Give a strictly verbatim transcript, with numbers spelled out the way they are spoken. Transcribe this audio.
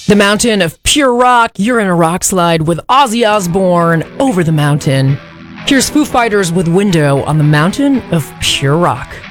The Mountain of Pure Rock. You're in a rock slide with Ozzy Osbourne, Over the Mountain. Here's Foo Fighters with Window on the Mountain of Pure Rock.